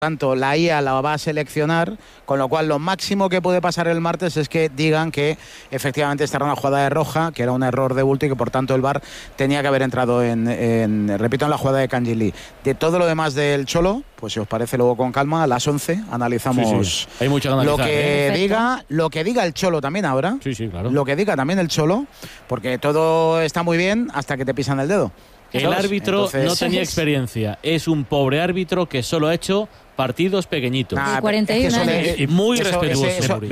tanto la IA la va a seleccionar, con lo cual lo máximo que puede pasar el martes es que digan que efectivamente esta era una jugada de roja, que era un error de bulto y que por tanto el VAR tenía que haber entrado en la jugada de Kanji Lee. De todo lo demás del Cholo, pues si os parece luego con calma, a las 11 analizamos sí. Hay mucho que analizar, lo que diga el Cholo también ahora, claro. Lo que diga también el Cholo, porque todo está muy bien hasta que te pisan el dedo. El árbitro no tenía experiencia, es un pobre árbitro que solo ha hecho partidos pequeñitos. 41 años. Muy respetuoso.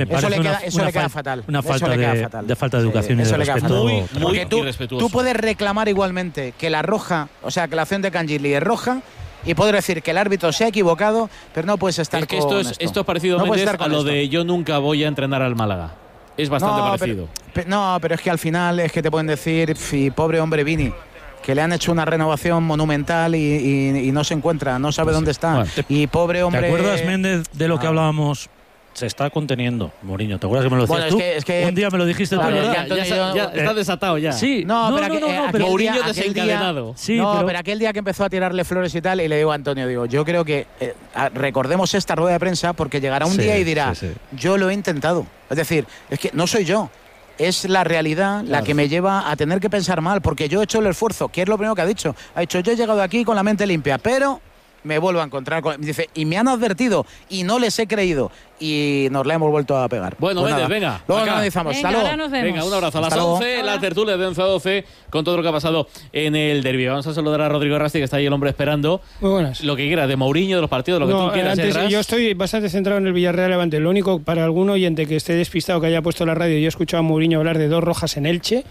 Eso le queda fatal. Una falta de falta de educación y de respeto. Muy irrespetuoso. Tú puedes reclamar igualmente que la roja, o sea, que la acción de Kanji Lee es roja, y poder decir que el árbitro se ha equivocado, pero no puedes estar con esto. Esto es parecido a lo de yo nunca voy a entrenar al Málaga. Es bastante parecido. Pero es que al final es que te pueden decir, pobre hombre Vini, que le han hecho una renovación monumental y no se encuentra, no sabe dónde está. Bueno, y pobre hombre... ¿Te acuerdas, Méndez, de lo que hablábamos? Se está conteniendo, Mourinho. ¿Te acuerdas que me lo decías tú? Es que un día me lo dijiste tú, ¿verdad? Ya está desatado ya. Sí. Pero Mourinho desencadenado. Pero aquel día que empezó a tirarle flores y tal, y le digo a Antonio, yo creo que recordemos esta rueda de prensa, porque llegará un día y dirá, yo lo he intentado. Es decir, es que no soy yo. Es la realidad la que me lleva a tener que pensar mal, porque yo he hecho el esfuerzo, que es lo primero que ha dicho. Ha dicho, yo he llegado aquí con la mente limpia, pero me vuelvo a encontrar con... Dice, y me han advertido y no les he creído y nos la hemos vuelto a pegar. Bueno, pues venga. Luego lo analizamos. Venga, un abrazo. A las 11, la tertulia de 11 a 12 con todo lo que ha pasado en el derbi. Vamos a saludar a Rodrigo Rasti, que está ahí el hombre esperando. Muy buenas. Lo que quieras, de Mourinho, de los partidos, lo que tú quieras. Yo estoy bastante centrado en el Villarreal Levante. Lo único, para algún oyente que esté despistado, que haya puesto la radio, yo he escuchado a Mourinho hablar de 2 rojas en Elche.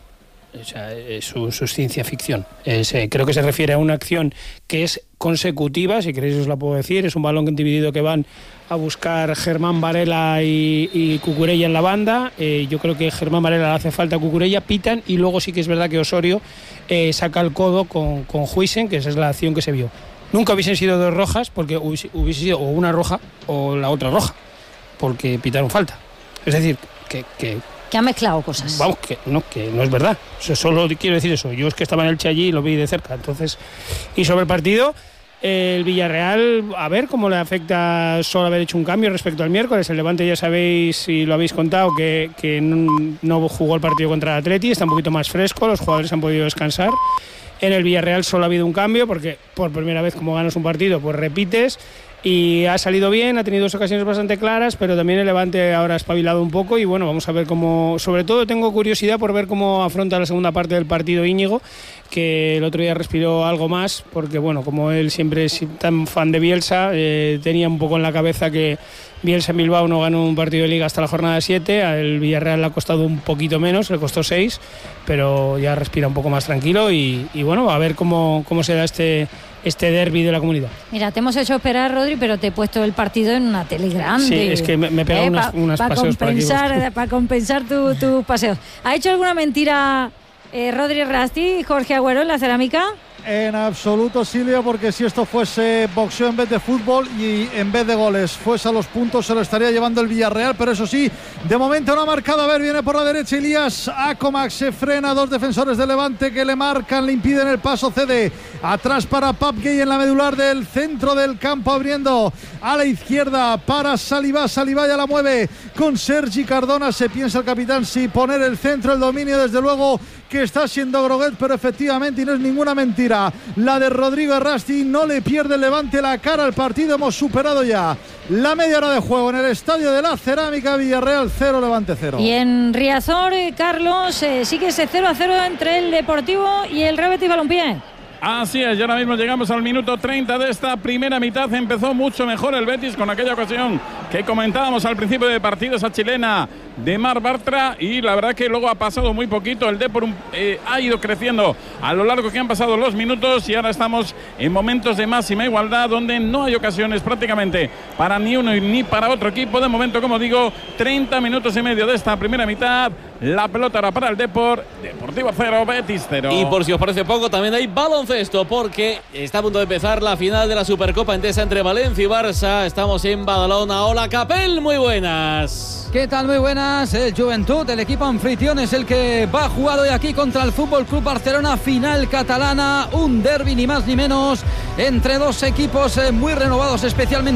O sea, eso es ciencia ficción. Creo que se refiere a una acción que es consecutiva, si queréis os la puedo decir. Es un balón dividido que van a buscar Germán Varela y Cucurella en la banda. Yo creo que Germán Varela le hace falta a Cucurella, pitan, y luego sí que es verdad que Osorio saca el codo con Huijsen, que esa es la acción que se vio. Nunca hubiesen sido 2 rojas, porque hubiese sido o una roja o la otra roja, porque pitaron falta. Es decir, que ha mezclado cosas. Vamos, que no es verdad. Solo quiero decir eso. Yo es que estaba en Elche allí y lo vi de cerca. Entonces, y sobre el partido, el Villarreal, a ver cómo le afecta solo haber hecho un cambio respecto al miércoles. El Levante, ya sabéis y lo habéis contado, que no jugó el partido contra el Atleti, está un poquito más fresco, los jugadores han podido descansar. En el Villarreal solo ha habido un cambio, porque por primera vez, como ganas un partido, pues repites. Y ha salido bien, ha tenido 2 ocasiones bastante claras, pero también el Levante ahora ha espabilado un poco y bueno, vamos a ver cómo... Sobre todo tengo curiosidad por ver cómo afronta la segunda parte del partido Íñigo, que el otro día respiró algo más, porque bueno, como él siempre es tan fan de Bielsa, tenía un poco en la cabeza que Bielsa en Bilbao no ganó un partido de Liga hasta la jornada 7, al Villarreal le ha costado un poquito menos, le costó 6, pero ya respira un poco más tranquilo y bueno, a ver cómo se da este derbi de la comunidad. Mira, te hemos hecho esperar, Rodri, pero te he puesto el partido en una tele grande. Sí, es que me he pegado unas paseos por aquí. Para compensar tus paseos. ¿Ha hecho alguna mentira Rodri Rasti, Jorge Agüero, en la cerámica? En absoluto, Silvia, porque si esto fuese boxeo en vez de fútbol y en vez de goles fuese a los puntos, se lo estaría llevando el Villarreal, pero eso sí, de momento no ha marcado. A ver, viene por la derecha Elías Acomac, se frena, 2 defensores de Levante que le marcan, le impiden el paso, cede atrás para Papgay en la medular del centro del campo, abriendo a la izquierda para Salivá ya la mueve con Sergi Cardona, se piensa el capitán si poner el centro, el dominio desde luego que está siendo Groguet, pero efectivamente, y no es ninguna mentira, la de Rodrigo Rasti, no le pierde el Levante la cara al partido. Hemos superado ya la media hora de juego en el estadio de la Cerámica. Villarreal 0, Levante 0. Y en Riazor, Carlos, sigue ese 0-0 entre el Deportivo y el Real Betis Balompié. Así es, y ahora mismo llegamos al minuto 30 de esta primera mitad. Empezó mucho mejor el Betis con aquella ocasión que comentábamos al principio de partido, esa chilena de Marc Bartra, y la verdad que luego ha pasado muy poquito. El Depor ha ido creciendo a lo largo que han pasado los minutos y ahora estamos en momentos de máxima igualdad donde no hay ocasiones prácticamente para ni uno ni para otro equipo. De momento, como digo, 30 minutos y medio de esta primera mitad. La pelota era para el Depor. Deportivo 0, Betis 0. Y por si os parece poco, también hay baloncesto, porque está a punto de empezar la final de la Supercopa Endesa entre Valencia y Barça. Estamos en Badalona. Hola, Capel, muy buenas. ¿Qué tal? Muy buenas. El Juventud, el equipo anfitrión, es el que va a jugar hoy aquí contra el Fútbol Club Barcelona. Final catalana, un derbi ni más ni menos entre 2 equipos muy renovados, especialmente